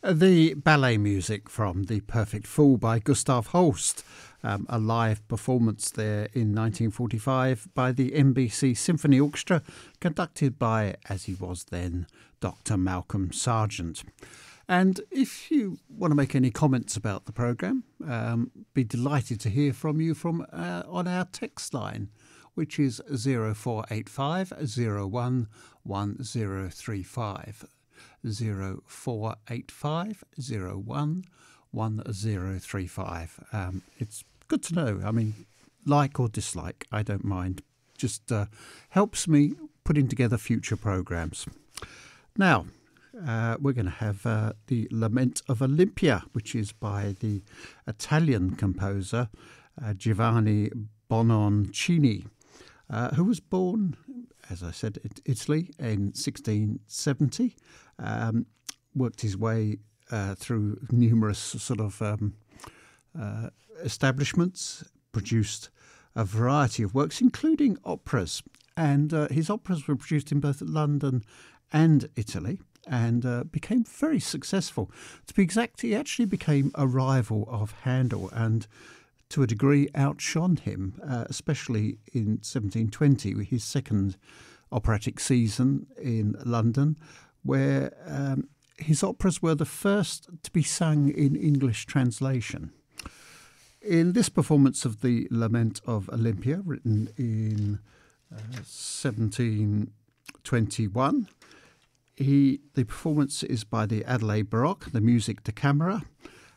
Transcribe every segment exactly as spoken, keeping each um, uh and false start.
The ballet music from The Perfect Fool by Gustav Holst, um, a live performance there in nineteen forty-five by the N B C Symphony Orchestra, conducted by, as he was then, Doctor Malcolm Sargent. And if you want to make any comments about the programme, um, be delighted to hear from you from uh, on our text line, which is zero four eight five zero one one zero three five. zero four eight five zero one one zero three five. Um, it's good to know. I mean, like or dislike, I don't mind. Just uh, helps me putting together future programmes. Now, uh, we're going to have uh, the Lament of Olympia, which is by the Italian composer uh, Giovanni Bononcini, uh, who was born, as I said, in Italy in sixteen seventy. Um, worked his way uh, through numerous sort of um, uh, establishments, produced a variety of works, including operas. And uh, his operas were produced in both London and Italy, and uh, became very successful. To be exact, he actually became a rival of Handel, and to a degree outshone him, uh, especially in seventeen twenty, with his second operatic season in London, where um, his operas were the first to be sung in English translation. In this performance of the Lament of Olympia, written in uh, seventeen twenty-one, he, the performance is by the Adelaide Baroque, the Music de Camera,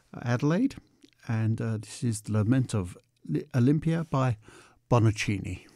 Adelaide, and uh, this is the Lament of Olympia by Bononcini.